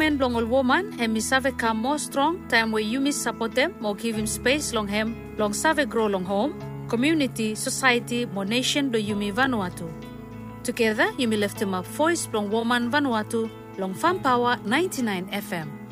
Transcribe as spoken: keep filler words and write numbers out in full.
empowerment long all woman and mi save come more strong time where you miss support them more give him space long him long save grow long home community society more nation do you mi Vanuatu. Together you mi lift him up voice long woman Vanuatu long Farm Power ninety-nine F M.